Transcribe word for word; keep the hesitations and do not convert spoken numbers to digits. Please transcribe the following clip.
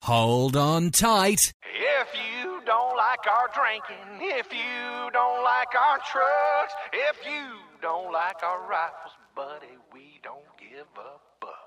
Hold on tight. If you don't like our drinking, if you don't like our trucks, if you don't like our rifles, buddy, we don't give a fuck.